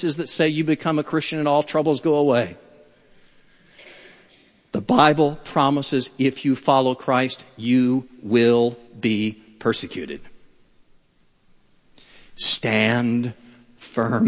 voices that say you become a Christian and all troubles go away. The Bible promises if you follow Christ, you will be persecuted. Stand firm.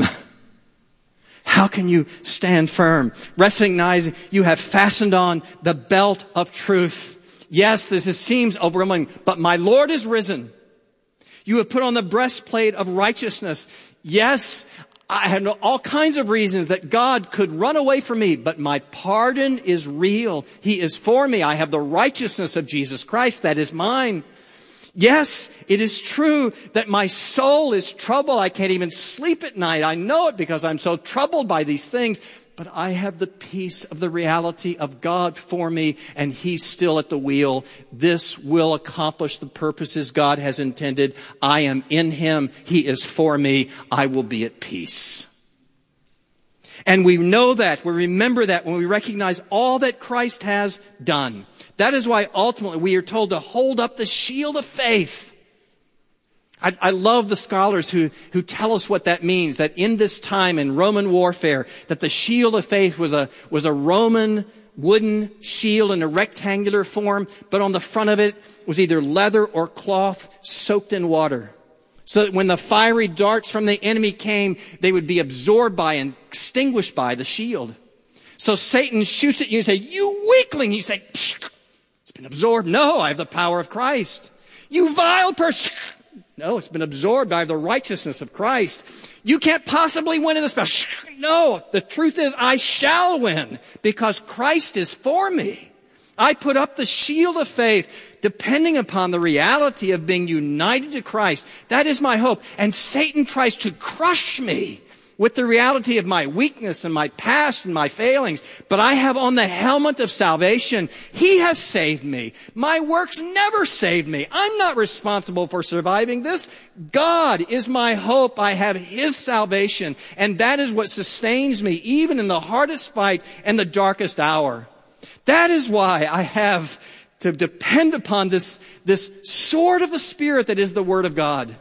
How can you stand firm? Recognizing you have fastened on the belt of truth. Yes, this seems overwhelming, but my Lord is risen. You have put on the breastplate of righteousness. Yes, I have all kinds of reasons that God could run away from me, but my pardon is real. He is for me. I have the righteousness of Jesus Christ that is mine. Yes, it is true that my soul is troubled. I can't even sleep at night. I know it because I'm so troubled by these things. But I have the peace of the reality of God for me, and He's still at the wheel. This will accomplish the purposes God has intended. I am in Him. He is for me. I will be at peace. And we know that. We remember that when we recognize all that Christ has done. That is why ultimately we are told to hold up the shield of faith. I love the scholars who tell us what that means, that in this time in Roman warfare, that the shield of faith was a Roman wooden shield in a rectangular form, but on the front of it was either leather or cloth soaked in water. So that when the fiery darts from the enemy came, they would be absorbed by and extinguished by the shield. So Satan shoots at you and say, "You weakling!" You say, "Psh, it's been absorbed." "No, I have the power of Christ." "You vile person." "No, it's been absorbed by the righteousness of Christ." "You can't possibly win in this battle." "No, the truth is I shall win because Christ is for me." I put up the shield of faith, depending upon the reality of being united to Christ. That is my hope. And Satan tries to crush me with the reality of my weakness and my past and my failings. But I have on the helmet of salvation. He has saved me. My works never saved me. I'm not responsible for surviving this. God is my hope. I have His salvation. And that is what sustains me, even in the hardest fight and the darkest hour. That is why I have to depend upon this sword of the Spirit that is the Word of God.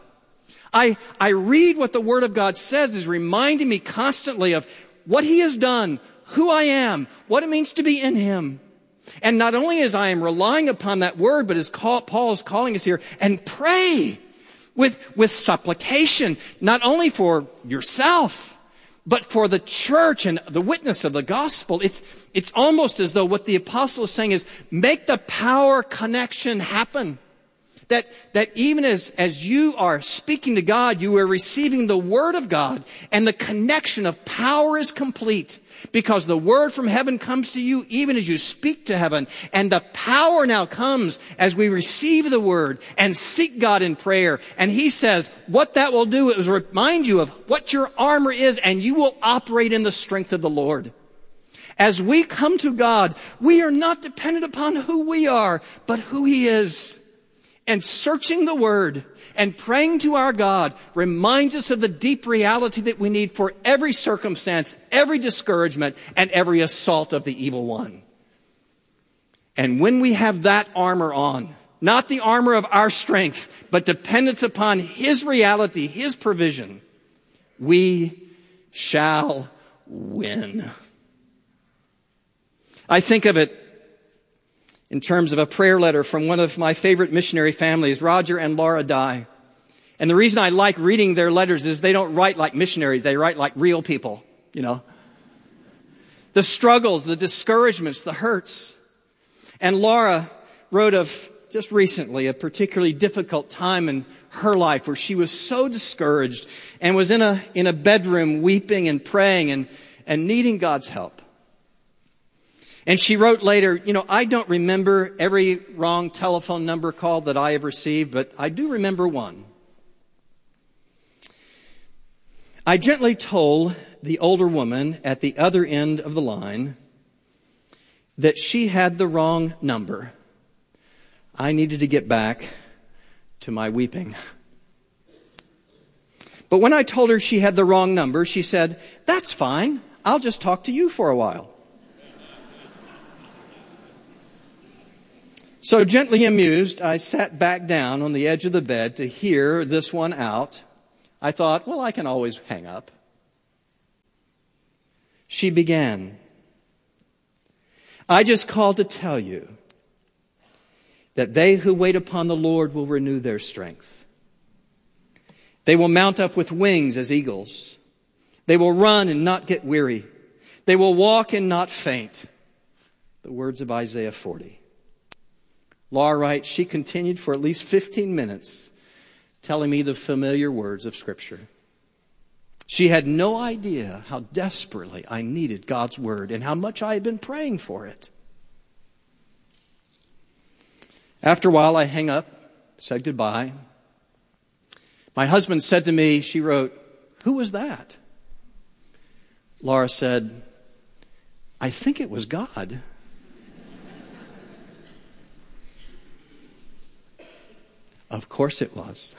I read what the Word of God says is reminding me constantly of what He has done, who I am, what it means to be in Him. And not only as I am relying upon that Word, but as Paul is calling us here, and pray with supplication, not only for yourself, but for the church and the witness of the gospel. It's almost as though what the apostle is saying is make the power connection happen. That even as you are speaking to God, you are receiving the Word of God, and the connection of power is complete. Because the Word from heaven comes to you even as you speak to heaven. And the power now comes as we receive the Word and seek God in prayer. And He says what that will do is remind you of what your armor is, and you will operate in the strength of the Lord. As we come to God, we are not dependent upon who we are, but who He is. And searching the Word and praying to our God reminds us of the deep reality that we need for every circumstance, every discouragement, and every assault of the evil one. And when we have that armor on, not the armor of our strength, but dependence upon His reality, His provision, we shall win. I think of it in terms of a prayer letter from one of my favorite missionary families, Roger and Laura Dye. And the reason I like reading their letters is they don't write like missionaries. They write like real people, you know. The struggles, the discouragements, the hurts. And Laura wrote of just recently a particularly difficult time in her life where she was so discouraged and was in a bedroom weeping and praying and needing God's help. And she wrote later, I don't remember every wrong telephone number call that I have received, but I do remember one. I gently told the older woman at the other end of the line that she had the wrong number. I needed to get back to my weeping. But when I told her she had the wrong number, she said, "That's fine. I'll just talk to you for a while." So gently amused, I sat back down on the edge of the bed to hear this one out. I thought, well, I can always hang up. she began, I just called to tell you that they who wait upon the Lord will renew their strength. They will mount up with wings as eagles. They will run and not get weary. They will walk and not faint. The words of Isaiah 40. Laura writes, she continued for at least 15 minutes telling me the familiar words of Scripture. She had no idea how desperately I needed God's Word and how much I had been praying for it. After a while, I hung up, said goodbye. My husband said to me, she wrote, who was that? Laura said, I think it was God. Of course it was.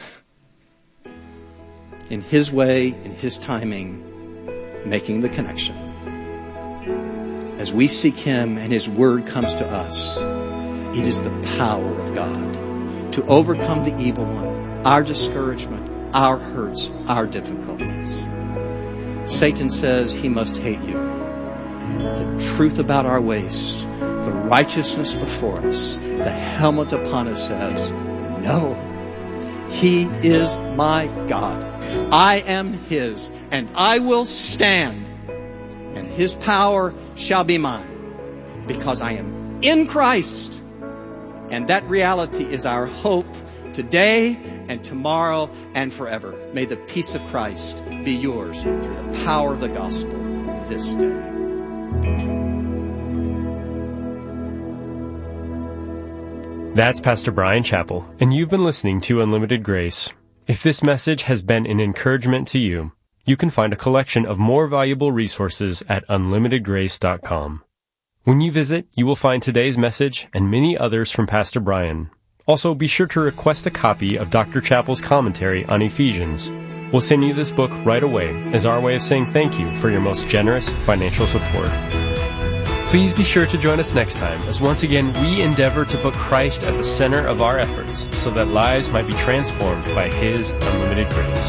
In His way, in His timing, making the connection. As we seek Him and His Word comes to us, it is the power of God to overcome the evil one, our discouragement, our hurts, our difficulties. Satan says he must hate you. The truth about our waist, the righteousness before us, the helmet upon us says, no, He is my God. I am His, and I will stand, and His power shall be mine, because I am in Christ. And that reality is our hope today and tomorrow and forever. May the peace of Christ be yours through the power of the gospel this day. That's Pastor Bryan Chapell, and you've been listening to Unlimited Grace. If this message has been an encouragement to you, you can find a collection of more valuable resources at unlimitedgrace.com. When you visit, you will find today's message and many others from Pastor Bryan. Also, be sure to request a copy of Dr. Chapell's commentary on Ephesians. We'll send you this book right away as our way of saying thank you for your most generous financial support. Please be sure to join us next time as once again we endeavor to put Christ at the center of our efforts so that lives might be transformed by His unlimited grace.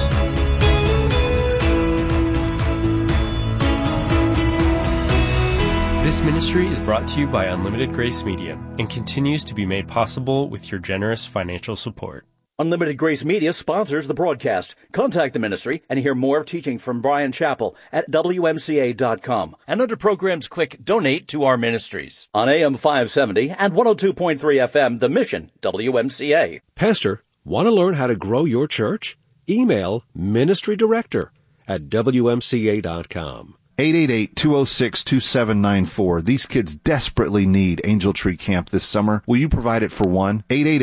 This ministry is brought to you by Unlimited Grace Media and continues to be made possible with your generous financial support. Unlimited Grace Media sponsors the broadcast. Contact the ministry and hear more teaching from Bryan Chapell at WMCA.com. And under programs, click Donate to Our Ministries. On AM 570 and 102.3 FM, The Mission, WMCA. Pastor, want to learn how to grow your church? Email Ministry Director at WMCA.com. 888-206-2794. These kids desperately need Angel Tree Camp this summer. Will you provide it for one?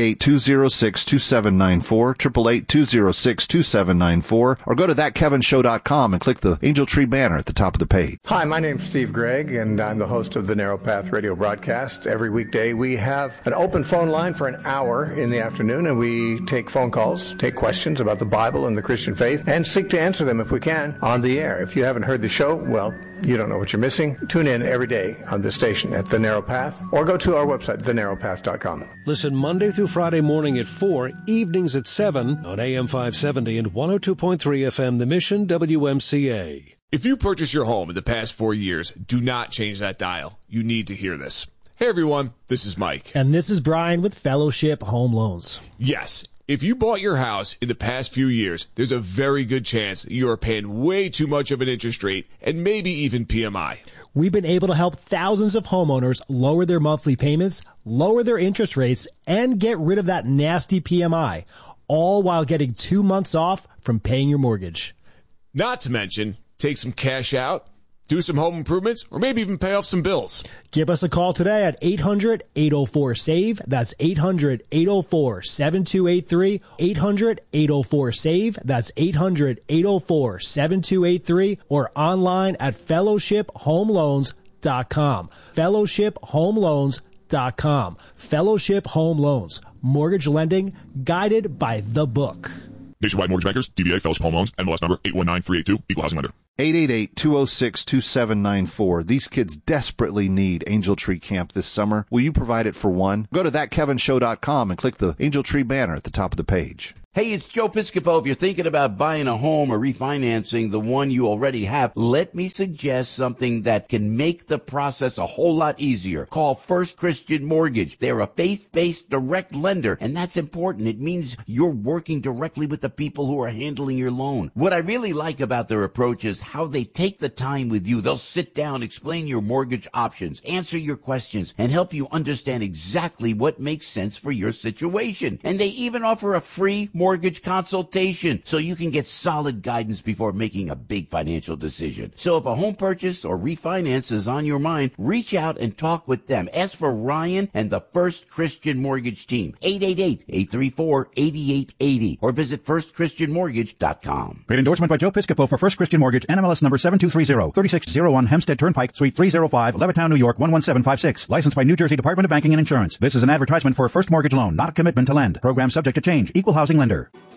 888-206-2794, 888-206-2794, or go to thatkevinshow.com and click the Angel Tree banner at the top of the page. Hi, my name's Steve Gregg, and I'm the host of the Narrow Path radio broadcast. Every weekday we have an open phone line for an hour in the afternoon, and we take phone calls, take questions about the Bible and the Christian faith, and seek to answer them if we can on the air. If you haven't heard the show, well, you don't know what you're missing. Tune in every day on this station at The Narrow Path, or go to our website, thenarrowpath.com. Listen Monday through Friday morning at 4, evenings at 7 on AM 570 and 102.3 FM, The Mission, WMCA. If you purchased your home in the past 4 years, do not change that dial. You need to hear this. Hey everyone, this is Mike. And this is Brian with Fellowship Home Loans. Yes. If you bought your house in the past few years, there's a very good chance that you are paying way too much of an interest rate and maybe even PMI. We've been able to help thousands of homeowners lower their monthly payments, lower their interest rates, and get rid of that nasty PMI, all while getting 2 months off from paying your mortgage. Not to mention, take some cash out, do some home improvements, or maybe even pay off some bills. Give us a call today at 800-804-SAVE. That's 800-804-7283. 800-804-SAVE. That's 800-804-7283. Or online at fellowshiphomeloans.com. Fellowshiphomeloans.com. Fellowship Home Loans. Mortgage lending guided by the book. Nationwide Mortgage Bankers, DBA Fellowship Home Loans, MLS number 819382, Equal Housing Lender. 888-206-2794. These kids desperately need Angel Tree Camp this summer. Will you provide it for one? Go to thatkevinshow.com and click the Angel Tree banner at the top of the page. Hey, it's Joe Piscopo. If you're thinking about buying a home or refinancing the one you already have, let me suggest something that can make the process a whole lot easier. Call First Christian Mortgage. They're a faith-based direct lender, and that's important. It means you're working directly with the people who are handling your loan. What I really like about their approach is how they take the time with you. They'll sit down, explain your mortgage options, answer your questions, and help you understand exactly what makes sense for your situation. And they even offer a free mortgage consultation so you can get solid guidance before making a big financial decision. So if a home purchase or refinance is on your mind, reach out and talk with them. Ask for Ryan and the First Christian Mortgage team, 888-834-8880, or visit firstchristianmortgage.com. Paid endorsement by Joe Piscopo for First Christian Mortgage, NMLS number 7230, 3601 Hempstead Turnpike, Suite 305, Levittown, New York, 11756. Licensed by New Jersey Department of Banking and Insurance. This is an advertisement for a first mortgage loan, not a commitment to lend. Program subject to change. Equal housing lender.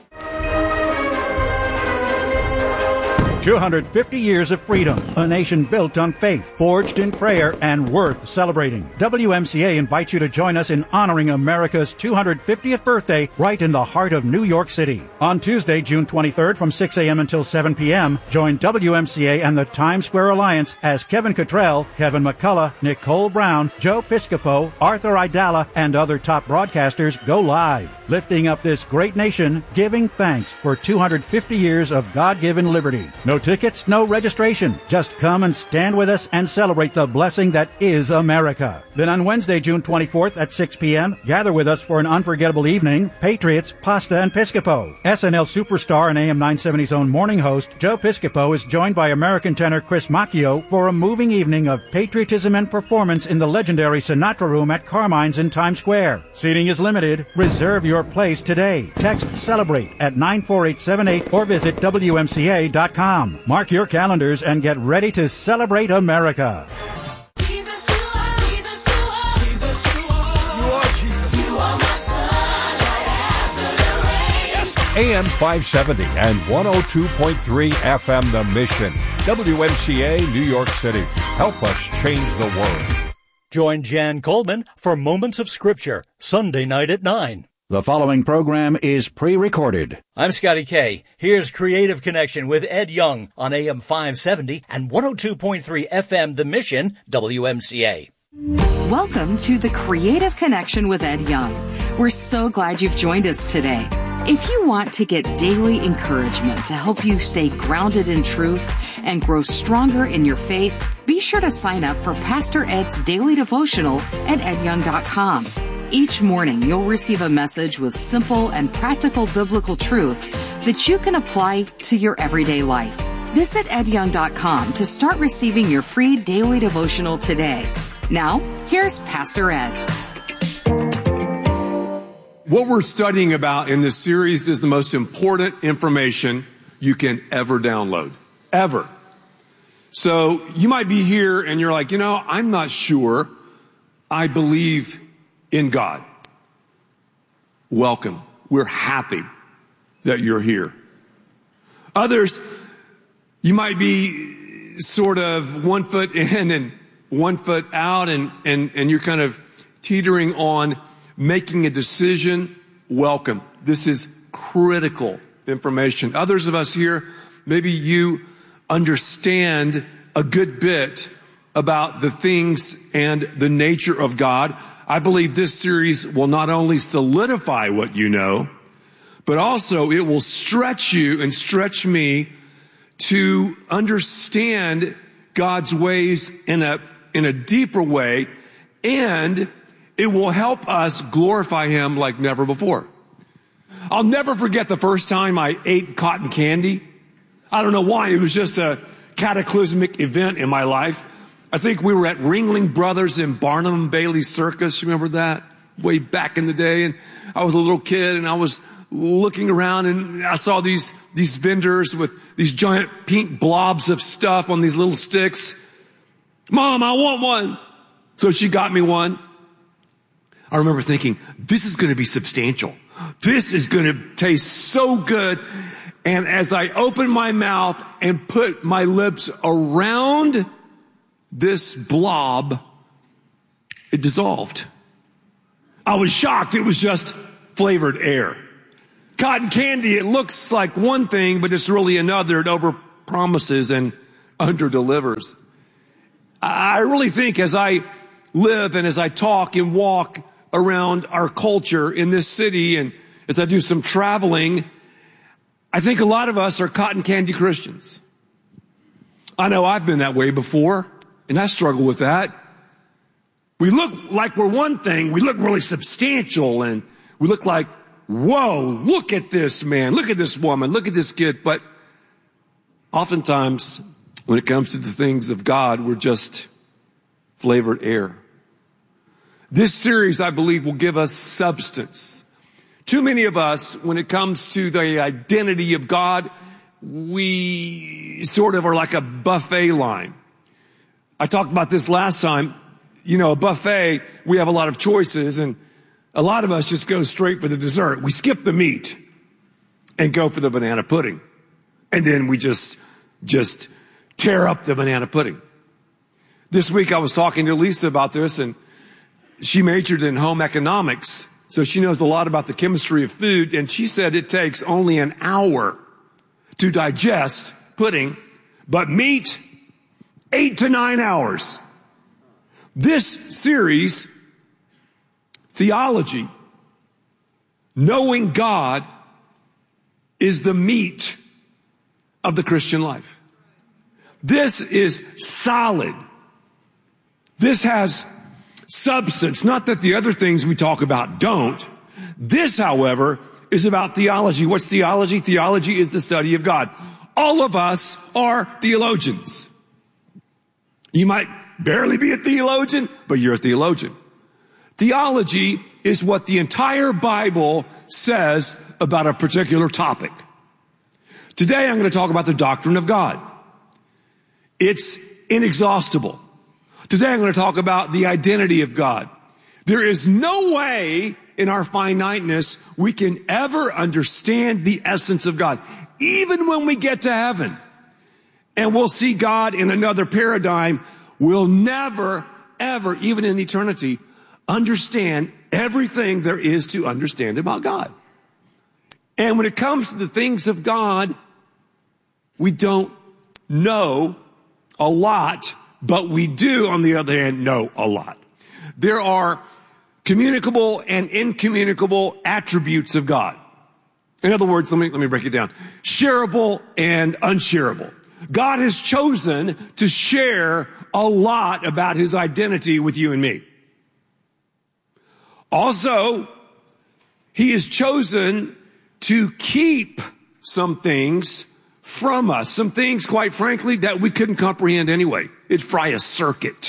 250 years of freedom, a nation built on faith, forged in prayer, and worth celebrating. WMCA invites you to join us in honoring America's 250th birthday right in the heart of New York City. On Tuesday, June 23rd from 6 a.m. until 7 p.m., join WMCA and the Times Square Alliance as Kevin Cottrell, Kevin McCullough, Nicole Brown, Joe Piscopo, Arthur Aidala, and other top broadcasters go live, lifting up this great nation, giving thanks for 250 years of God-given liberty. No tickets, no registration. Just come and stand with us and celebrate the blessing that is America. Then on Wednesday, June 24th at 6 p.m., gather with us for an unforgettable evening. Patriots, Pasta, and Piscopo. SNL superstar and AM 970's own morning host, Joe Piscopo, is joined by American tenor Chris Macchio for a moving evening of patriotism and performance in the legendary Sinatra Room at Carmine's in Times Square. Seating is limited. Reserve your place today. Text CELEBRATE at 94878 or visit WMCA.com. Mark your calendars and get ready to celebrate America. Jesus, you are. Jesus, you are. Jesus, you are. You are Jesus. You are my sunlight after the rain. Yes. AM 570 and 102.3 FM The Mission. WMCA, New York City. Help us change the world. Join Jan Coleman for Moments of Scripture, Sunday night at 9. The following program is pre-recorded. I'm Scotty K. Here's Creative Connection with Ed Young on AM 570 and 102.3 FM The Mission, WMCA. Welcome to the Creative Connection with Ed Young. We're so glad you've joined us today. If you want to get daily encouragement to help you stay grounded in truth and grow stronger in your faith, be sure to sign up for Pastor Ed's daily devotional at edyoung.com. Each morning, you'll receive a message with simple and practical biblical truth that you can apply to your everyday life. Visit edyoung.com to start receiving your free daily devotional today. Now, here's Pastor Ed. What we're studying about in this series is the most important information you can ever download. Ever. So you might be here and you're like, I'm not sure I believe in God. Welcome. We're happy that you're here. Others, you might be sort of 1 foot in and 1 foot out and you're kind of teetering on making a decision. Welcome. This is critical information. Others of us here, maybe you understand a good bit about the things and the nature of God. I believe this series will not only solidify what you know, but also it will stretch you and stretch me to understand God's ways in a deeper way, and it will help us glorify Him like never before. I'll never forget the first time I ate cotton candy. I don't know why. It was just a cataclysmic event in my life. I think we were at Ringling Brothers in Barnum Bailey Circus. You remember that? Way back in the day. And I was a little kid and I was looking around and I saw these vendors with these giant pink blobs of stuff on these little sticks. Mom, I want one. So she got me one. I remember thinking, this is going to be substantial. This is going to taste so good. And as I opened my mouth and put my lips around this blob, it dissolved. I was shocked. It was just flavored air. Cotton candy, it looks like one thing, but it's really another. It overpromises and underdelivers. I really think as I live and as I talk and walk around our culture in this city and as I do some traveling, I think a lot of us are cotton candy Christians. I know I've been that way before, and I struggle with that. We look like we're one thing. We look really substantial, and we look like, whoa, look at this man, look at this woman, look at this kid. But oftentimes, when it comes to the things of God, we're just flavored air. This series, I believe, will give us substance. Too many of us, when it comes to the identity of God, we sort of are like a buffet line. I talked about this last time. You know, a buffet, we have a lot of choices, and a lot of us just go straight for the dessert. We skip the meat and go for the banana pudding. And then we just tear up the banana pudding. This week I was talking to Lisa about this, and she majored in home economics, so she knows a lot about the chemistry of food, and she said it takes only an hour to digest pudding, but meat, 8 to 9 hours. This series, Theology, knowing God, is the meat of the Christian life. This is solid. This has substance. Not that the other things we talk about don't. This, however, is about theology. What's theology? Theology is the study of God. All of us are theologians. You might barely be a theologian, but you're a theologian. Theology is what the entire Bible says about a particular topic. Today I'm going to talk about the doctrine of God. It's inexhaustible. Today I'm going to talk about the identity of God. There is no way in our finiteness we can ever understand the essence of God. Even when we get to heaven and we'll see God in another paradigm, we'll never, ever, even in eternity, understand everything there is to understand about God. And when it comes to the things of God, we don't know a lot, but we do, on the other hand, know a lot. There are communicable and incommunicable attributes of God. In other words, let me break it down. Shareable and unshareable. God has chosen to share a lot about his identity with you and me. Also, he has chosen to keep some things from us. Some things, quite frankly, that we couldn't comprehend anyway. It'd fry a circuit.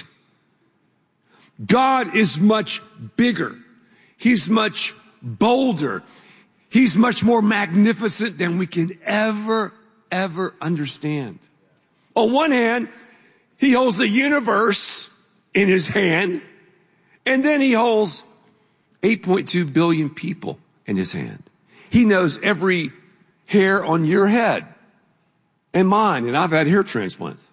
God is much bigger. He's much bolder. He's much more magnificent than we can ever understand. On one hand, he holds the universe in his hand, and then he holds 8.2 billion people in his hand. He knows every hair on your head and mine, and I've had hair transplants.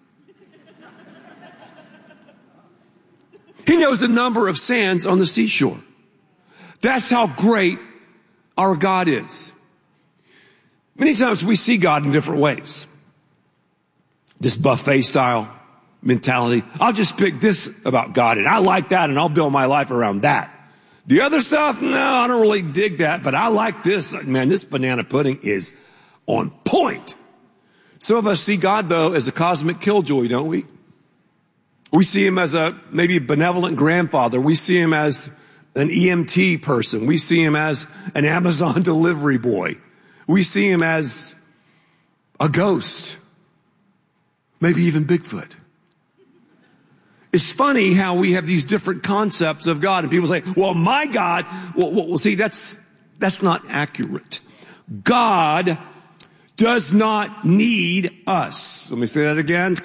He knows the number of sands on the seashore. That's how great our God is. Many times we see God in different ways. This buffet style mentality. I'll just pick this about God, and I like that, and I'll build my life around that. The other stuff, no, I don't really dig that, but I like this. Man, this banana pudding is on point. Some of us see God, though, as a cosmic killjoy, don't we? We see him as a maybe benevolent grandfather. We see him as an EMT person. We see him as an Amazon delivery boy. We see him as a ghost. Maybe even Bigfoot. It's funny how we have these different concepts of God, and people say, well, my God, well, see, that's not accurate. God does not need us. Let me say that again.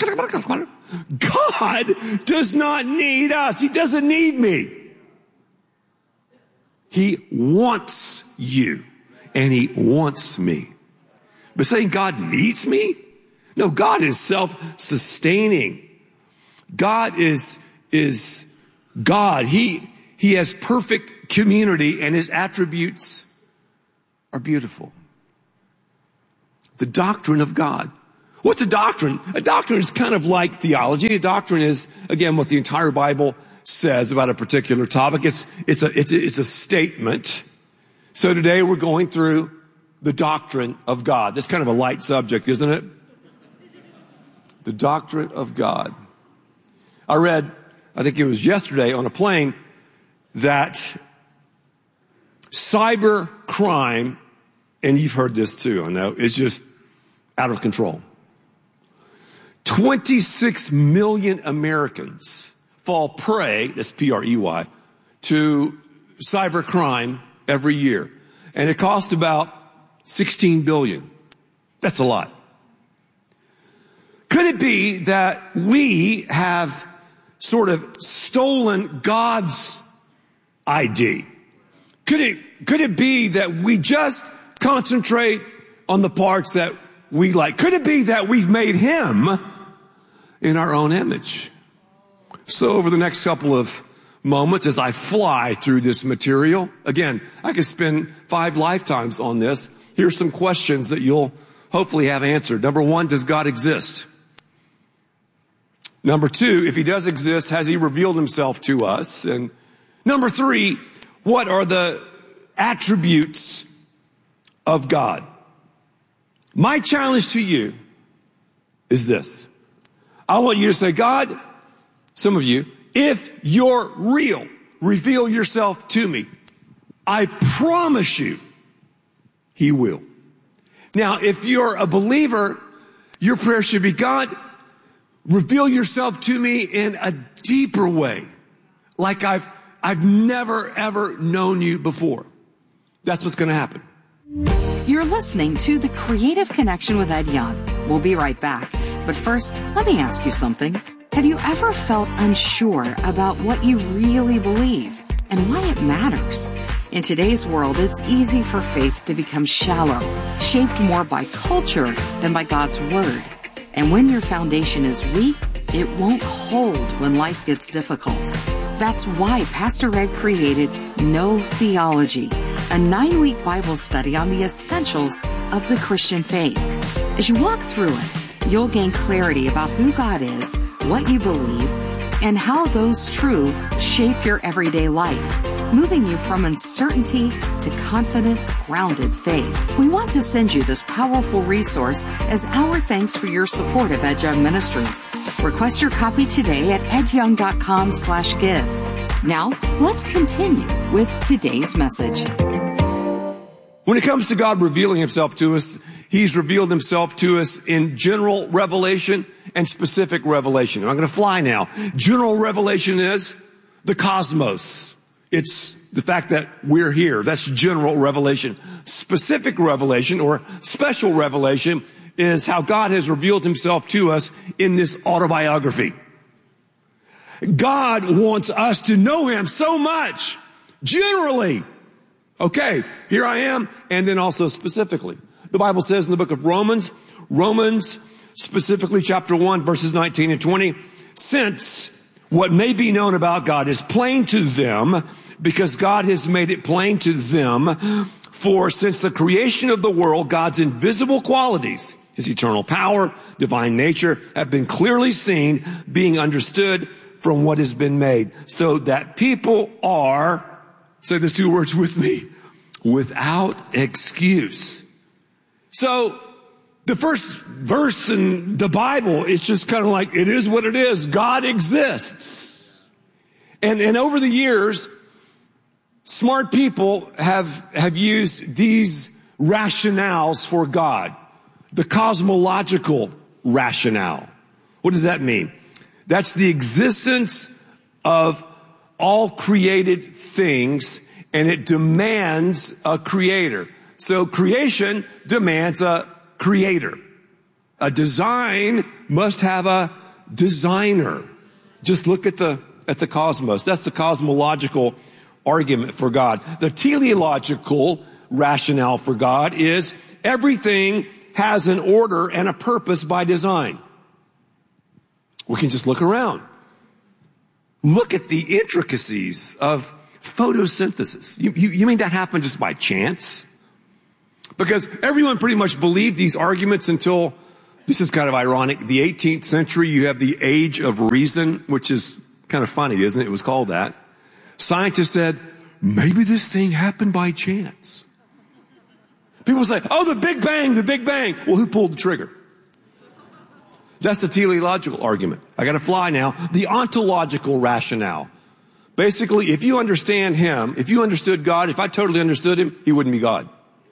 God does not need us. He doesn't need me. He wants you, and he wants me. But saying God needs me? No, God is self-sustaining. God is God. He has perfect community, and his attributes are beautiful. The doctrine of God. What's a doctrine? A doctrine is kind of like theology. A doctrine is, again, what the entire Bible says about a particular topic. It's a statement. So today we're going through the doctrine of God. That's kind of a light subject, isn't it? The doctrine of God. I read, I think it was yesterday on a plane, that cyber crime, and you've heard this too, I know, is just out of control. 26 million Americans fall prey, that's P-R-E-Y, to cyber crime every year. And it costs about $16 billion. That's a lot. Could it be that we have sort of stolen God's ID? Could it be that we just concentrate on the parts that we like? Could it be that we've made him in our own image? So over the next couple of moments as I fly through this material, again, I could spend 5 lifetimes on this. Here's some questions that you'll hopefully have answered. Number 1, does God exist? Number 2, if he does exist, has he revealed himself to us? And number 3, what are the attributes of God? My challenge to you is this. I want you to say, God, some of you, if you're real, reveal yourself to me. I promise you, he will. Now, if you're a believer, your prayer should be, God, reveal yourself to me in a deeper way, like I've never, ever known you before. That's what's going to happen. You're listening to The Creative Connection with Ed Young. We'll be right back. But first, let me ask you something. Have you ever felt unsure about what you really believe and why it matters? In today's world, it's easy for faith to become shallow, shaped more by culture than by God's Word. And when your foundation is weak, it won't hold when life gets difficult. That's why Pastor Ed created No Theology, a 9-week Bible study on the essentials of the Christian faith. As you walk through it, you'll gain clarity about who God is, what you believe, and how those truths shape your everyday life, moving you from uncertainty to confident, grounded faith. We want to send you this powerful resource as our thanks for your support of Ed Young Ministries. Request your copy today at edyoung.com/give. Now, let's continue with today's message. When it comes to God revealing himself to us, he's revealed himself to us in general revelation and specific revelation. I'm going to fly now. General revelation is the cosmos. It's the fact that we're here. That's general revelation. Specific revelation or special revelation is how God has revealed himself to us in this autobiography. God wants us to know him so much, generally. Okay, here I am, and then also specifically. The Bible says in the book of Romans specifically chapter 1, verses 19 and 20, since what may be known about God is plain to them, because God has made it plain to them, for since the creation of the world, God's invisible qualities, his eternal power, divine nature, have been clearly seen, being understood from what has been made, so that people are, say those 2 words with me, without excuse. So the first verse in the Bible, it's just kind of like, it is what it is. God exists. And over the years, smart people have used these rationales for God. The cosmological rationale. What does that mean? That's the existence of all created things, and it demands a creator. So creation demands a creator. A design must have a designer. Just look at the cosmos. That's the cosmological argument for God. The teleological rationale for God is everything has an order and a purpose by design. We can just look around. Look at the intricacies of photosynthesis. You mean that happened just by chance? Because everyone pretty much believed these arguments until, this is kind of ironic, the 18th century, you have the Age of Reason, which is kind of funny, isn't it? It was called that. Scientists said, maybe this thing happened by chance. People say, oh, the Big Bang, the Big Bang. Well, who pulled the trigger? That's the teleological argument. I got to fly now. The ontological rationale. Basically, if you understand him, if you understood God, if I totally understood him, he wouldn't be God.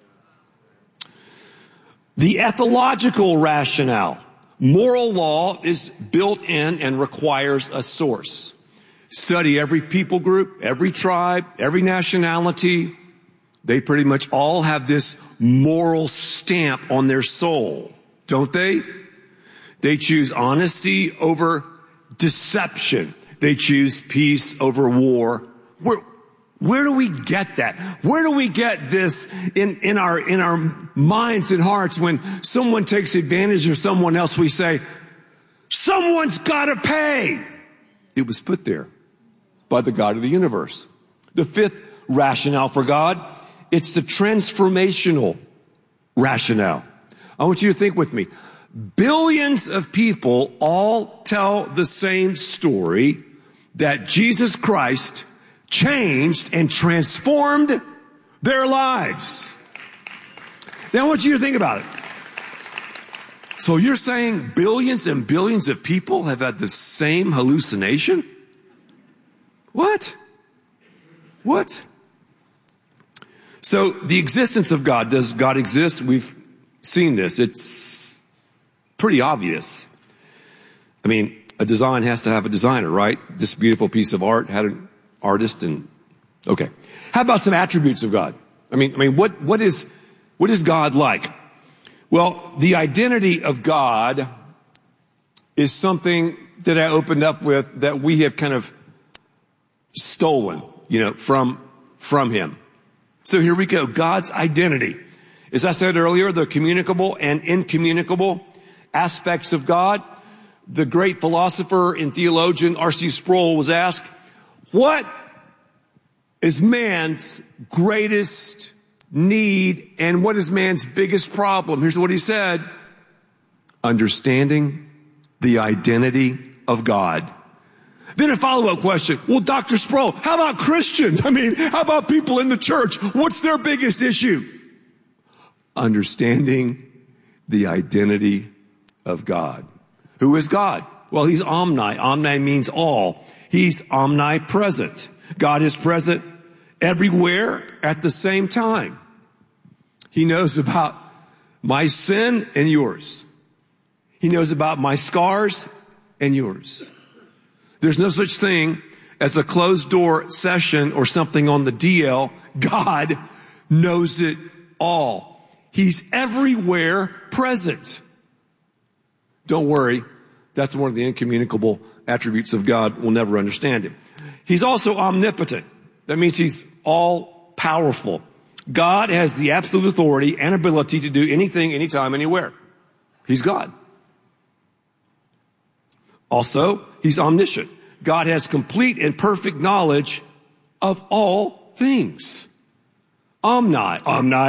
The ethological rationale. Moral law is built in and requires a source. Study every people group, every tribe, every nationality. They pretty much all have this moral stamp on their soul, don't they? They choose honesty over deception. They choose peace over war. Where do we get that? Where do we get this in our minds and hearts when someone takes advantage of someone else? We say, someone's got to pay. It was put there by the God of the universe. The fifth rationale for God, it's the transformational rationale. I want you to think with me. Billions of people all tell the same story that Jesus Christ changed and transformed their lives. Now I want you to think about it. So you're saying billions and billions of people have had the same hallucination? What? So the existence of God, does God exist? We've seen this. It's pretty obvious. I mean, a design has to have a designer, right? This beautiful piece of art had an artist okay. How about some attributes of God? I mean, what is God like? Well, the identity of God is something that I opened up with that we have kind of stolen, from him. So here we go. God's identity. As I said earlier, the communicable and incommunicable aspects of God. The great philosopher and theologian R.C. Sproul was asked, what is man's greatest need and what is man's biggest problem? Here's what he said. Understanding the identity of God. Then a follow-up question. Well, Dr. Sproul, how about Christians? How about people in the church? What's their biggest issue? Understanding the identity of God. Who is God? Well, he's omni. Omni means all. He's omnipresent. God is present everywhere at the same time. He knows about my sin and yours. He knows about my scars and yours. There's no such thing as a closed door session or something on the DL. God knows it all. He's everywhere present. Don't worry. That's one of the incommunicable attributes of God. We'll never understand him. He's also omnipotent. That means he's all powerful. God has the absolute authority and ability to do anything, anytime, anywhere. He's God. Also, he's omniscient. God has complete and perfect knowledge of all things. Omni.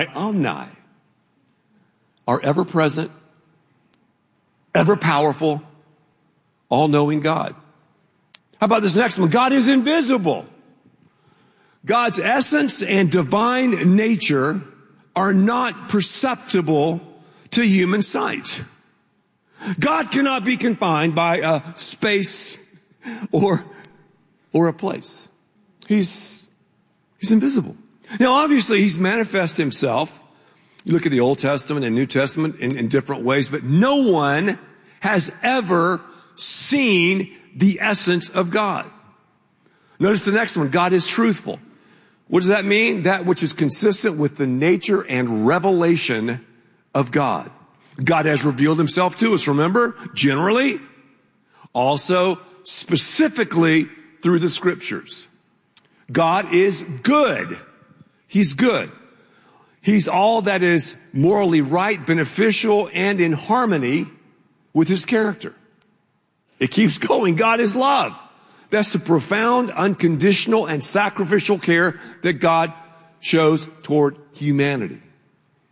Our ever-present, ever-powerful, all-knowing God. How about this next one? God is invisible. God's essence and divine nature are not perceptible to human sight. God cannot be confined by a space or a place. He's invisible. Now, obviously, he's manifest himself. You look at the Old Testament and New Testament in different ways, but no one has ever seen the essence of God. Notice the next one. God is truthful. What does that mean? That which is consistent with the nature and revelation of God. God has revealed himself to us, remember? Generally. Also, specifically through the scriptures. God is good. He's good. He's all that is morally right, beneficial, and in harmony with his character. It keeps going. God is love. That's the profound, unconditional, and sacrificial care that God shows toward humanity.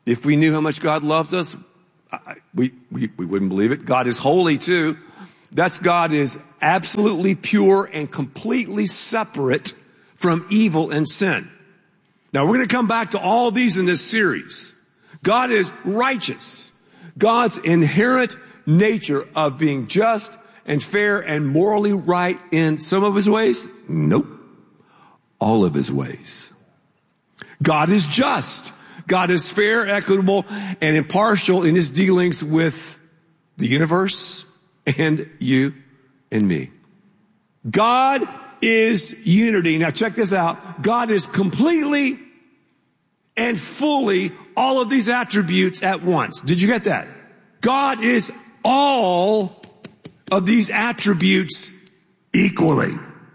If we knew how much God loves us, we wouldn't believe it. God is holy too. God is absolutely pure and completely separate from evil and sin. Now we're going to come back to all these in this series. God is righteous. God's inherent nature of being just and fair and morally right in some of his ways? Nope. All of his ways. God is just. God is fair, equitable, and impartial in his dealings with the universe and you and me. God is unity. Now check this out. God is completely and fully all of these attributes at once. Did you get that? God is all of these attributes equally.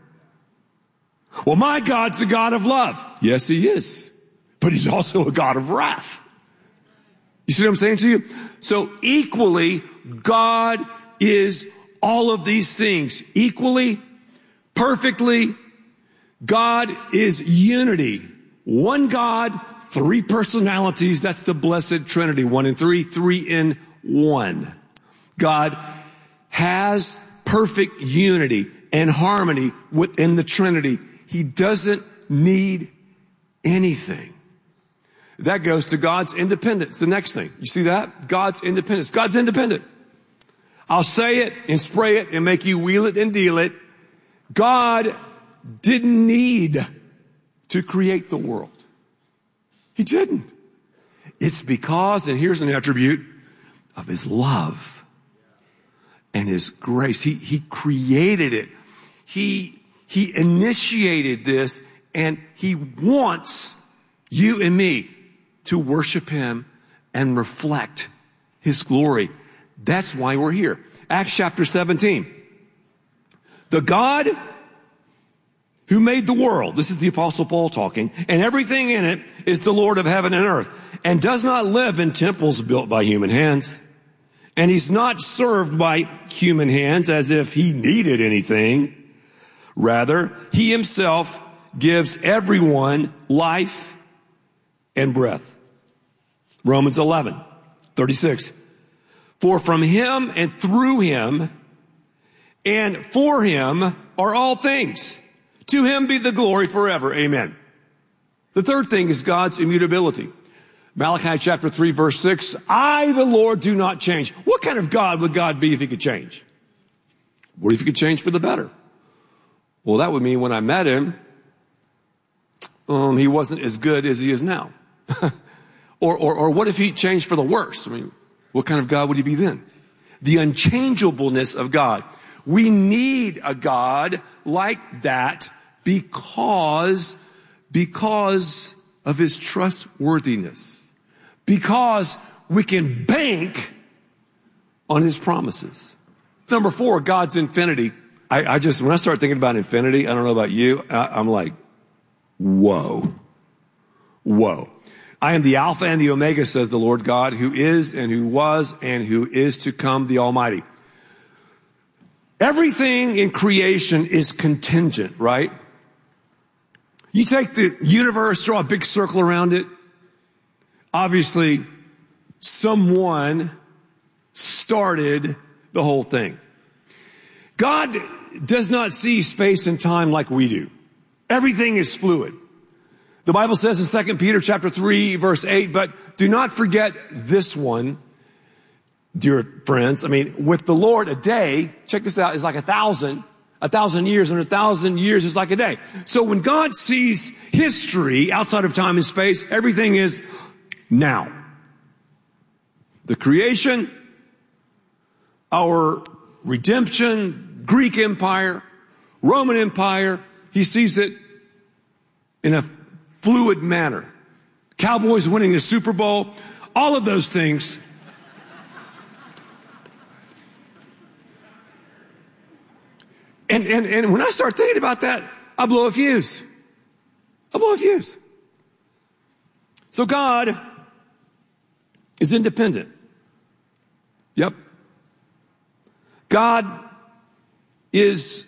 Well, my God's a God of love. Yes, he is. But he's also a God of wrath. You see what I'm saying to you? So equally, God is all of these things. Equally, perfectly, God is unity. One God, three personalities. That's the blessed Trinity. 1 in 3, 3 in 1. God has perfect unity and harmony within the Trinity. He doesn't need anything. That goes to God's independence. The next thing. You see that? God's independence. God's independent. I'll say it and spray it and make you wheel it and deal it. God didn't need to create the world. He didn't. It's because, and here's an attribute of his love and his grace. He created it. He initiated this, and he wants you and me to worship him and reflect his glory. That's why we're here. Acts chapter 17. The God who made the world, this is the Apostle Paul talking, and everything in it is the Lord of heaven and earth, and does not live in temples built by human hands. And he's not served by human hands as if he needed anything. Rather, he himself gives everyone life and breath. Romans 11:36. For from him and through him and for him are all things. To him be the glory forever. Amen. The third thing is God's immutability. Malachi chapter 3 verse 6. I, the Lord, do not change. What kind of God would God be if he could change? What if he could change for the better? Well, that would mean when I met him, he wasn't as good as he is now. Or what if he changed for the worse? I mean, what kind of God would he be then? The unchangeableness of God. We need a God like that because of his trustworthiness. Because we can bank on his promises. Number 4, God's infinity. When I start thinking about infinity, I don't know about you, I'm like, whoa. I am the Alpha and the Omega, says the Lord God, who is and who was and who is to come, the Almighty. Everything in creation is contingent, right? You take the universe, draw a big circle around it. Obviously, someone started the whole thing. God does not see space and time like we do. Everything is fluid. The Bible says in 2 Peter chapter 3 verse 8, but do not forget this one, dear friends. I mean, with the Lord, a day, check this out, is like 1,000 years, and 1,000 years is like a day. So when God sees history outside of time and space, everything is now. The creation, our redemption, Greek Empire, Roman Empire, he sees it in a fluid manner. Cowboys winning the Super Bowl, all of those things. And when I start thinking about that, I blow a fuse. So God is independent. Yep. God is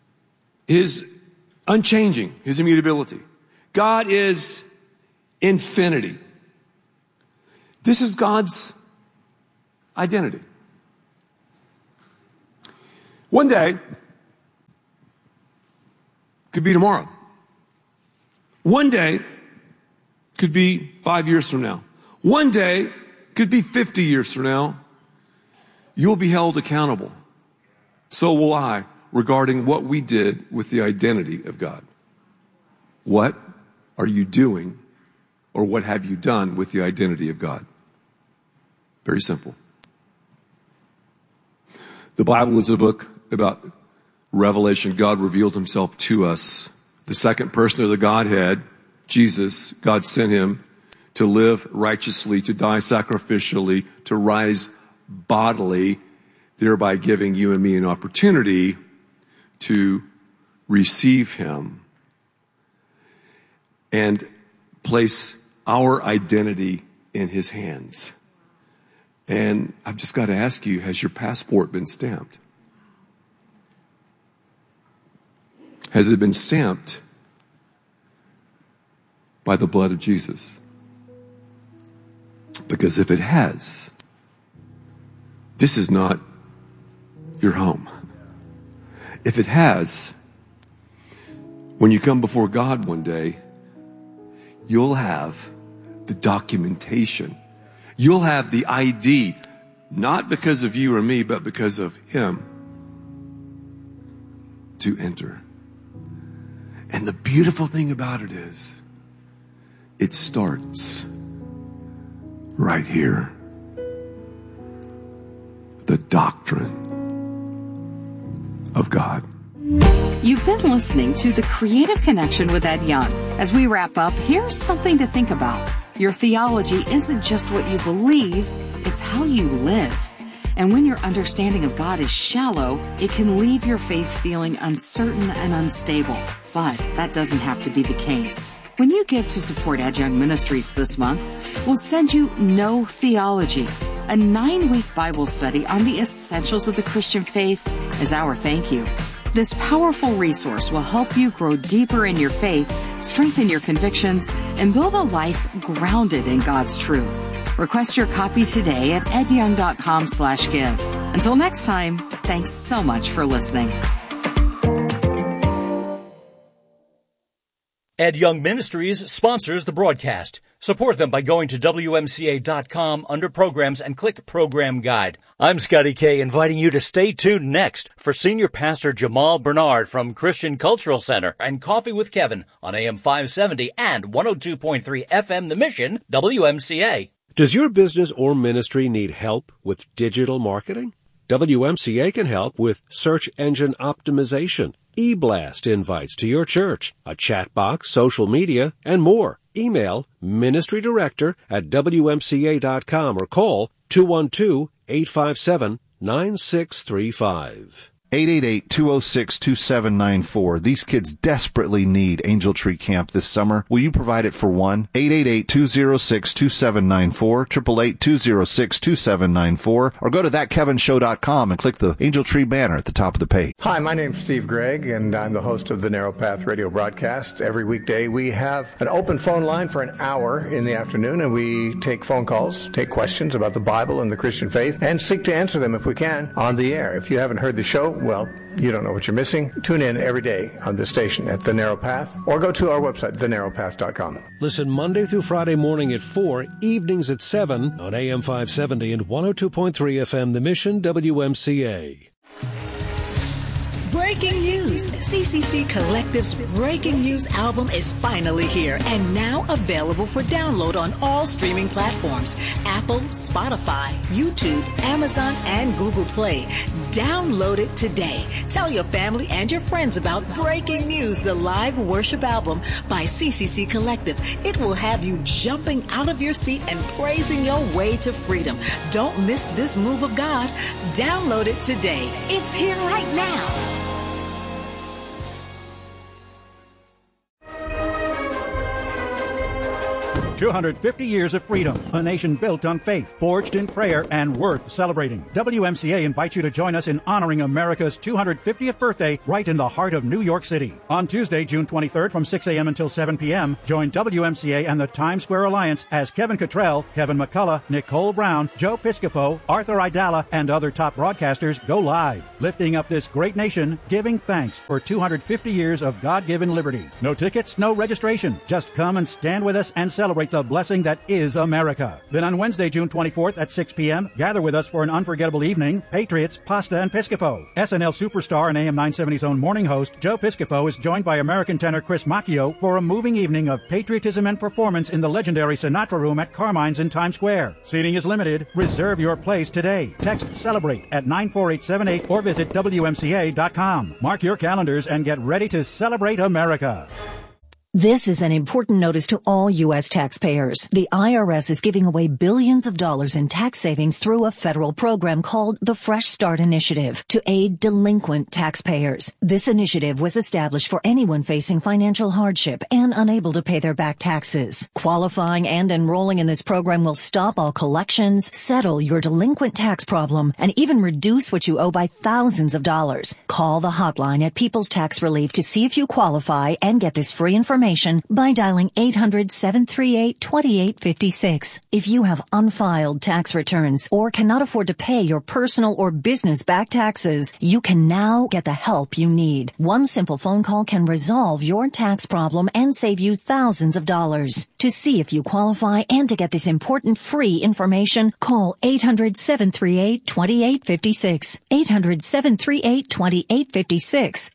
unchanging, his immutability. God is infinity. This is God's identity. One day could be tomorrow. One day could be 5 years from now. One day could be 50 years from now. You'll be held accountable. So will I, regarding what we did with the identity of God. What are you doing, or what have you done with the identity of God? Very simple. The Bible is a book about revelation. God revealed himself to us. The second person of the Godhead, Jesus, God sent him to live righteously, to die sacrificially, to rise bodily, thereby giving you and me an opportunity to receive him and place our identity in his hands. And I've just got to ask you, has your passport been stamped? Has it been stamped by the blood of Jesus? Because if it has, this is not your home. If it has, when you come before God one day, you'll have the documentation. You'll have the ID, not because of you or me, but because of him, to enter. And the beautiful thing about it is, it starts right here. The doctrine of God. You've been listening to The Creative Connection with Ed Young. As we wrap up, here's something to think about. Your theology isn't just what you believe, it's how you live. And when your understanding of God is shallow, it can leave your faith feeling uncertain and unstable. But that doesn't have to be the case. When you give to support Ed Young Ministries this month, we'll send you No Theology, a 9-week Bible study on the essentials of the Christian faith as our thank you. This powerful resource will help you grow deeper in your faith, strengthen your convictions, and build a life grounded in God's truth. Request your copy today at edyoung.com/give. Until next time, thanks so much for listening. Ed Young Ministries sponsors the broadcast. Support them by going to WMCA.com under Programs and click Program Guide. I'm Scotty K, inviting you to stay tuned next for Senior Pastor Jamal Bernard from Christian Cultural Center and Coffee with Kevin on AM 570 and 102.3 FM The Mission, WMCA. Does your business or ministry need help with digital marketing? WMCA can help with search engine optimization, e-blast invites to your church, a chat box, social media, and more. Email ministrydirector@WMCA.com or call 212-857-9635. 888-206-2794. These kids desperately need Angel Tree Camp this summer. Will you provide it for one? 888-206-2794, 888-206-2794, or go to thatkevinshow.com and click the Angel Tree banner at the top of the page. Hi, my name's Steve Gregg, and I'm the host of the Narrow Path radio broadcast. Every weekday we have an open phone line for an hour in the afternoon, and we take phone calls, take questions about the Bible and the Christian faith, and seek to answer them if we can on the air. If you haven't heard the show, well, you don't know what you're missing. Tune in every day on this station at The Narrow Path, or go to our website, thenarrowpath.com. Listen Monday through Friday morning at 4, evenings at 7 on AM 570 and 102.3 FM The Mission, WMCA. Breaking news. CCC Collective's Breaking News album is finally here and now available for download on all streaming platforms: Apple, Spotify, YouTube, Amazon, and Google Play. Download it today. Tell your family and your friends about Breaking News, the live worship album by CCC Collective. It will have you jumping out of your seat and praising your way to freedom. Don't miss this move of God. Download it today. It's here right now. 250 years of freedom. A nation built on faith, forged in prayer, and worth celebrating. WMCA invites you to join us in honoring America's 250th birthday right in the heart of New York City. On Tuesday, June 23rd from 6 a.m. until 7 p.m., join WMCA and the Times Square Alliance as Kevin Cottrell, Kevin McCullough, Nicole Brown, Joe Piscopo, Arthur Idala, and other top broadcasters go live, lifting up this great nation, giving thanks for 250 years of God-given liberty. No tickets, no registration. Just come and stand with us and celebrate the blessing that is America. Then on Wednesday, June 24th at 6 p.m., gather with us for an unforgettable evening, Patriots, Pasta, and Piscopo. SNL superstar and AM 970's own morning host, Joe Piscopo, is joined by American tenor Chris Macchio for a moving evening of patriotism and performance in the legendary Sinatra Room at Carmine's in Times Square. Seating is limited. Reserve your place today. Text CELEBRATE at 94878 or visit WMCA.com. Mark your calendars and get ready to celebrate America. This is an important notice to all U.S. taxpayers. The IRS is giving away billions of dollars in tax savings through a federal program called the Fresh Start Initiative to aid delinquent taxpayers. This initiative was established for anyone facing financial hardship and unable to pay their back taxes. Qualifying and enrolling in this program will stop all collections, settle your delinquent tax problem, and even reduce what you owe by thousands of dollars. Call the hotline at People's Tax Relief to see if you qualify and get this free information by dialing 800-738-2856. If you have unfiled tax returns or cannot afford to pay your personal or business back taxes, you can now get the help you need. One simple phone call can resolve your tax problem and save you thousands of dollars. To see if you qualify and to get this important free information, call 800-738-2856. 800-738-2856.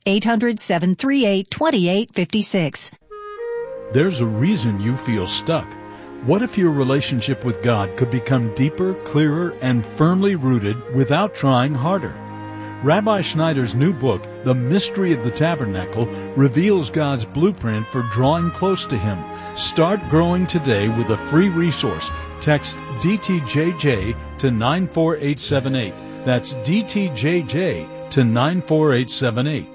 800-738-2856. There's a reason you feel stuck. What if your relationship with God could become deeper, clearer, and firmly rooted without trying harder? Rabbi Schneider's new book, The Mystery of the Tabernacle, reveals God's blueprint for drawing close to Him. Start growing today with a free resource. Text DTJJ to 94878. That's DTJJ to 94878.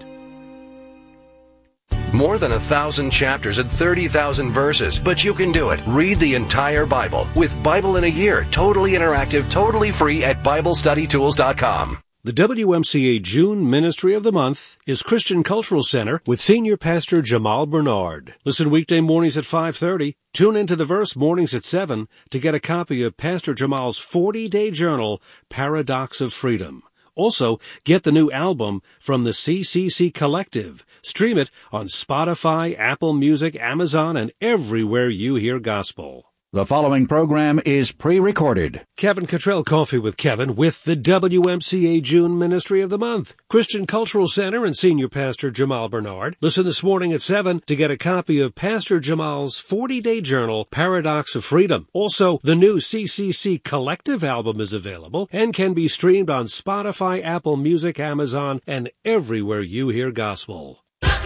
More than 1,000 chapters and 30,000 verses, but you can do it. Read the entire Bible with Bible in a Year, totally interactive, totally free at BibleStudyTools.com. The WMCA June Ministry of the Month is Christian Cultural Center with Senior Pastor Jamal Bernard. Listen weekday mornings at 5:30. Tune into The Verse mornings at 7 to get a copy of Pastor Jamal's 40-day journal, Paradox of Freedom. Also, get the new album from the CCC Collective. Stream it on Spotify, Apple Music, Amazon, and everywhere you hear gospel. The following program is pre-recorded. Kevin Cottrell Coffee with Kevin with the WMCA June Ministry of the Month. Christian Cultural Center and Senior Pastor Jamal Bernard. Listen this morning at 7 to get a copy of Pastor Jamal's 40-day journal, Paradox of Freedom. Also, the new CCC Collective album is available and can be streamed on Spotify, Apple Music, Amazon, and everywhere you hear gospel.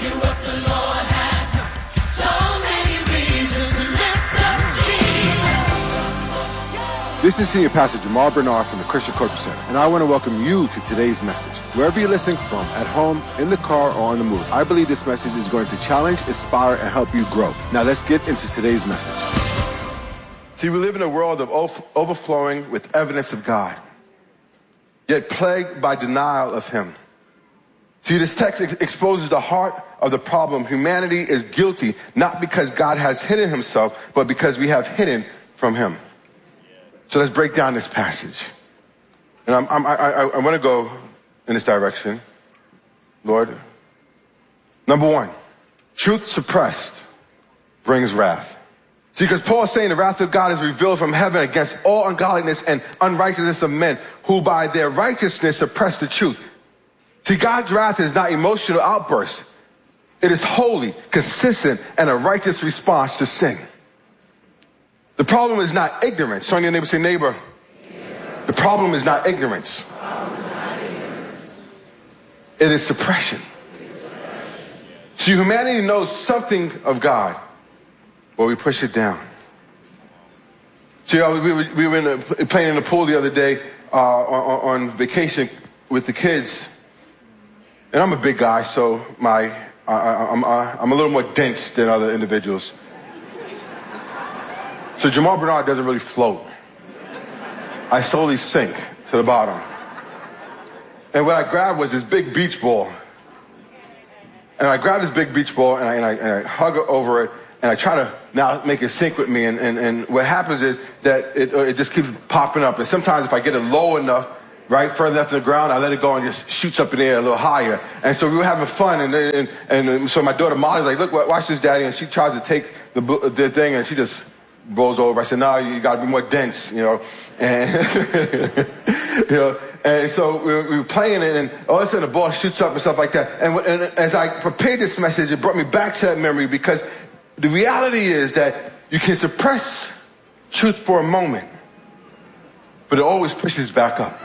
This is Senior Pastor Jamal Bernard from the Christian Cultural Center, and I want to welcome you to today's message. Wherever you're listening from, at home, in the car, or on the move, I believe this message is going to challenge, inspire, and help you grow. Now let's get into today's message. See, we live in a world of overflowing with evidence of God, yet plagued by denial of Him. See, this text exposes the heart of the problem. Humanity is guilty, not because God has hidden Himself, but because we have hidden from Him. So let's break down this passage. And I want to go in this direction. Lord, number one, truth suppressed brings wrath. See, because Paul is saying the wrath of God is revealed from heaven against all ungodliness and unrighteousness of men who by their righteousness suppress the truth. See, God's wrath is not emotional outburst. It is holy, consistent, and a righteous response to sin. The problem is not ignorance. Turn to your neighbor, say, neighbor. The problem is not ignorance. It is suppression. So humanity knows something of God, but we push it down. See, we were playing in the pool the other day on vacation with the kids, and I'm a big guy, so I'm a little more dense than other individuals. So Jamal Bernard doesn't really float. I slowly sink to the bottom. And what I grabbed was this big beach ball. And I grabbed this big beach ball and I hug over it and I try to now make it sink with me. And what happens is that it just keeps popping up. And sometimes if I get it low enough, right, further left in the ground, I let it go and just shoots up in the air a little higher. And so we were having fun. And so my daughter Molly's like, look, watch this, Daddy. And she tries to take the thing and she just rolls over. I said, no, you got to be more dense, you know. And, you know, and so we were playing it, and all of a sudden the ball shoots up and stuff like that. And as I prepared this message, it brought me back to that memory, because the reality is that you can suppress truth for a moment, but it always pushes back up.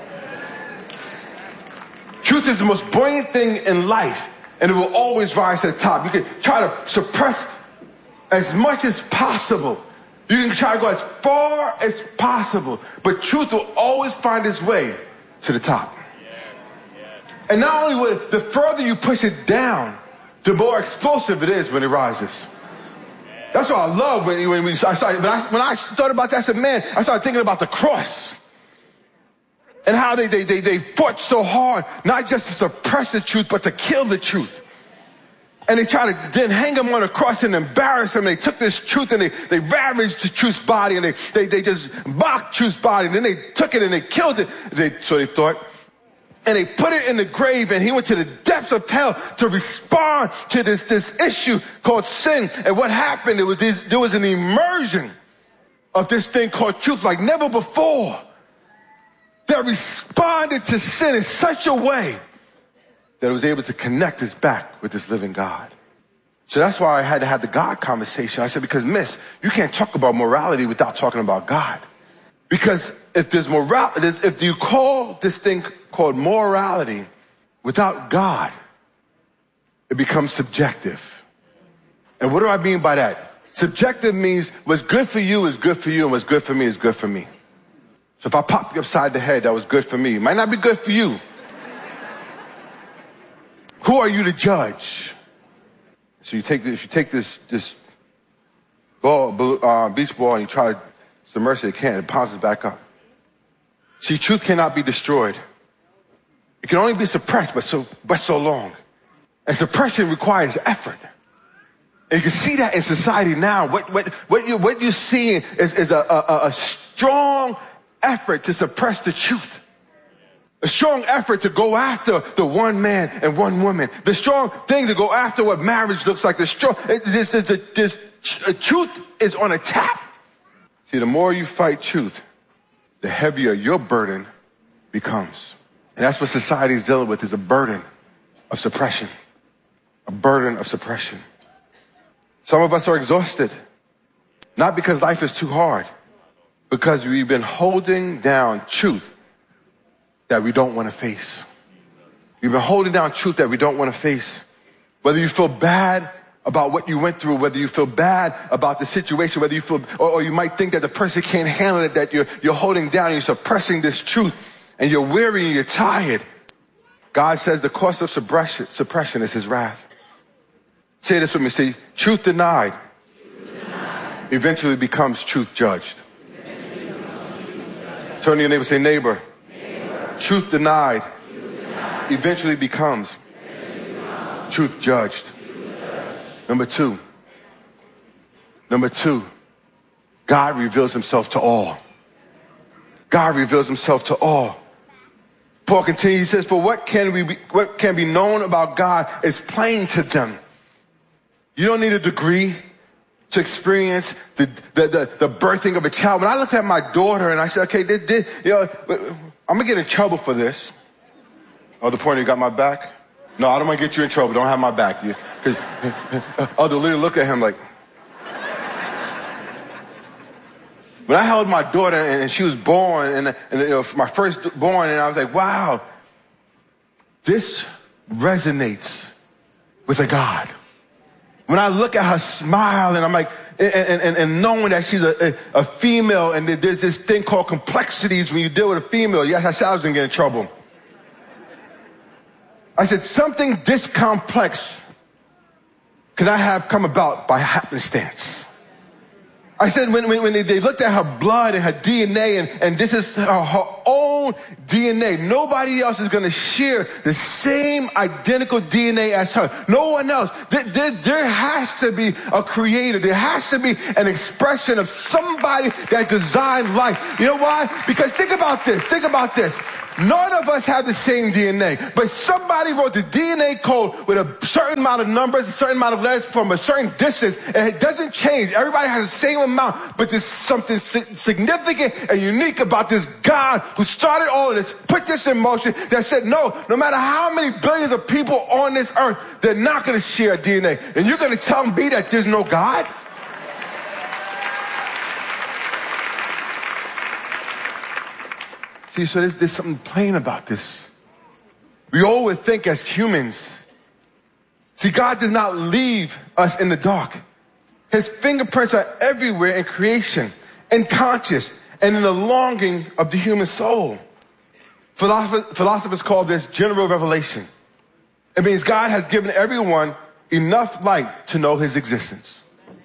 Truth is the most buoyant thing in life, and it will always rise to the top. You can try to suppress as much as possible. You can try to go as far as possible, but truth will always find its way to the top. And not only will the further you push it down, the more explosive it is when it rises. That's what I love when I thought about that. I said, man, I started thinking about the cross and how they fought so hard, not just to suppress the truth, but to kill the truth. And they tried to then hang him on a cross and embarrass him. They took this truth and they ravaged the truth's body, and they just mocked truth's body. And then they took it and they killed it. So they thought. And they put it in the grave, and he went to the depths of hell to respond to this issue called sin. And what happened, there was an immersion of this thing called truth like never before, that responded to sin in such a way that it was able to connect us back with this living God. So that's why I had to have the God conversation. I said, because miss, you can't talk about morality without talking about God. Because if if you call this thing called morality without God, it becomes subjective. And what do I mean by that? Subjective means what's good for you is good for you, and what's good for me is good for me. So if I pop you upside the head, that was good for me. It might not be good for you. Who are you to judge? So if you take this ball, beach ball, and you try to submerge it, it bounces back up. See, truth cannot be destroyed. It can only be suppressed, but so long. And suppression requires effort. And you can see that in society now. What you're seeing is a strong effort to suppress the truth. A strong effort to go after the one man and one woman. The strong thing to go after what marriage looks like. Truth is on a tap. See, the more you fight truth, the heavier your burden becomes. And that's what society is dealing with, is a burden of suppression. A burden of suppression. Some of us are exhausted. Not because life is too hard, because we've been holding down truth that we don't want to face. We've been holding down truth that we don't want to face. Whether you feel bad about what you went through, whether you feel bad about the situation, whether you feel, or you might think that the person can't handle it, that you're holding down, you're suppressing this truth, and you're weary and you're tired. God says the cost of suppression is his wrath. Say this with me. Say, truth denied eventually becomes truth judged. Turn to your neighbor, say, neighbor. Truth denied eventually becomes truth judged. Number two, God reveals himself to all. God reveals himself to all. Paul continues, he says, for what can be known about God is plain to them. You don't need a degree to experience the birthing of a child. When I looked at my daughter and I said, okay, I'm gonna get in trouble for this. Oh, the point you got my back? No, I don't want to get you in trouble. Don't have my back. The lady look at him like. When I held my daughter and she was born, and my first born, and I was like, wow, this resonates with a God. When I look at her smile, and I'm like, and knowing that she's a female, and there's this thing called complexities when you deal with a female. Yes, I said I was gonna get in trouble. I said, something this complex could I have come about by happenstance? I said when they looked at her blood and her DNA and this is her own DNA, nobody else is going to share the same identical DNA as her. No one else. There has to be a creator. There has to be an expression of somebody that designed life. You know why? Because think about this. Think about this. None of us have the same DNA, but somebody wrote the DNA code with a certain amount of numbers, a certain amount of letters from a certain distance, and it doesn't change. Everybody has the same amount, but there's something significant and unique about this God who started all of this, put this in motion, that said, no matter how many billions of people on this earth, they're not going to share a DNA. And you're going to tell me that there's no God? See, so there's something plain about this. We always think as humans. See, God does not leave us in the dark. His fingerprints are everywhere in creation, in conscious, and in the longing of the human soul. Philosophers call this general revelation. It means God has given everyone enough light to know his existence.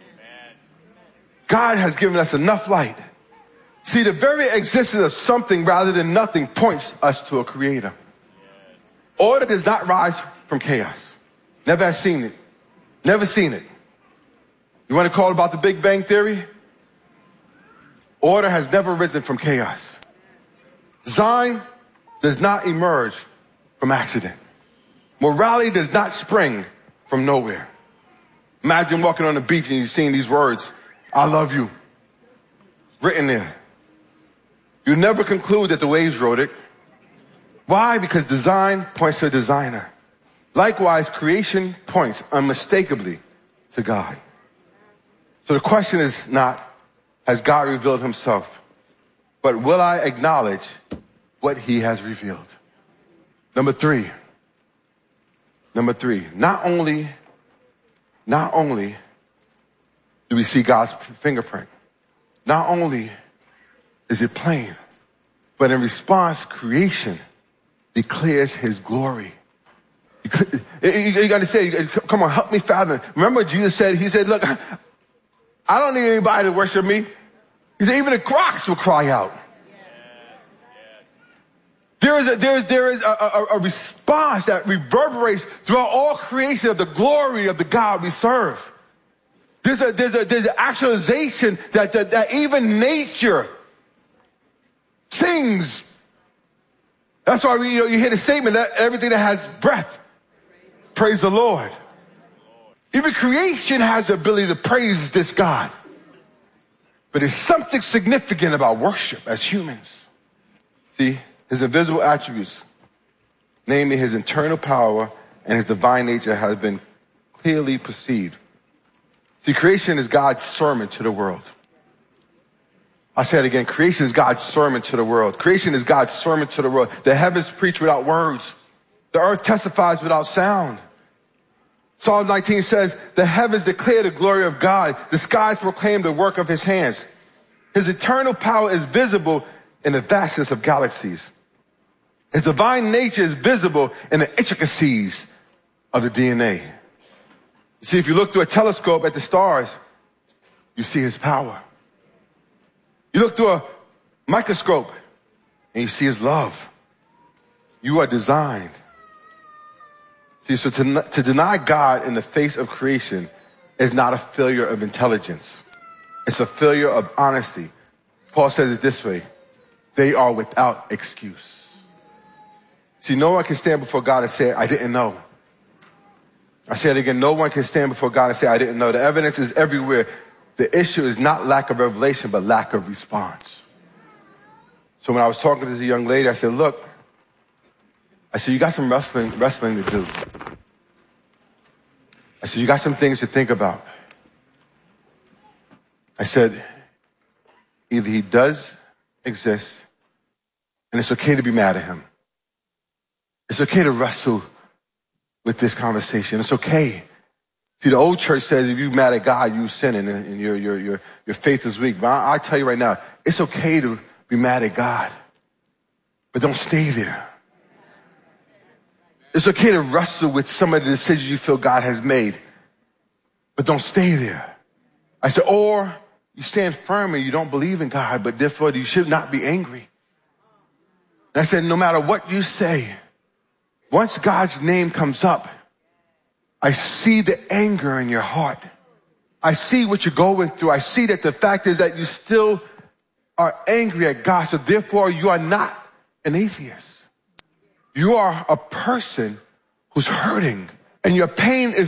God has given us enough light. See, the very existence of something rather than nothing points us to a creator. Order does not rise from chaos. Never has seen it. Never seen it. You want to call about the Big Bang Theory? Order has never risen from chaos. Design does not emerge from accident. Morality does not spring from nowhere. Imagine walking on the beach and you're seeing these words, I love you, written there. You never conclude that the waves wrote it. Why? Because design points to a designer. Likewise, creation points unmistakably to God. So the question is not, has God revealed himself? But will I acknowledge what he has revealed? Number three, not only do we see God's fingerprint, not only is it plain, but in response, creation declares his glory. You got to say, come on, help me fathom. Remember what Jesus said? He said, look, I don't need anybody to worship me. He said, even the rocks will cry out. There is a response that reverberates throughout all creation of the glory of the God we serve. There's an actualization that even nature sings. That's why you hear the statement that everything that has breath, praise the Lord. Even creation has the ability to praise this God. But there's something significant about worship as humans. See, his invisible attributes, namely his internal power and his divine nature, has been clearly perceived. See, creation is God's sermon to the world. I'll say it again. Creation is God's sermon to the world. Creation is God's sermon to the world. The heavens preach without words. The earth testifies without sound. Psalm 19 says, the heavens declare the glory of God. The skies proclaim the work of his hands. His eternal power is visible in the vastness of galaxies. His divine nature is visible in the intricacies of the DNA. You see, if you look through a telescope at the stars, you see his power. You look through a microscope and you see his love. You are designed. See, so to deny God in the face of creation is not a failure of intelligence. It's a failure of honesty. Paul says it this way: they are without excuse. See, no one can stand before God and say, I didn't know. I say it again, no one can stand before God and say, I didn't know. The evidence is everywhere. The issue is not lack of revelation, but lack of response. So when I was talking to the young lady, I said, look, you got some wrestling to do. I said, you got some things to think about. I said, either he does exist, and it's okay to be mad at him. It's okay to wrestle with this conversation. It's okay. See, the old church says if you're mad at God, you sin and your faith is weak. But I tell you right now, it's okay to be mad at God, but don't stay there. It's okay to wrestle with some of the decisions you feel God has made, but don't stay there. I said, or You stand firm and you don't believe in God, but therefore you should not be angry. And I said, no matter what you say, once God's name comes up, I see the anger in your heart. I see what you're going through. I see that the fact is that you still are angry at God. So therefore you are not an atheist. You are a person who's hurting, and your pain is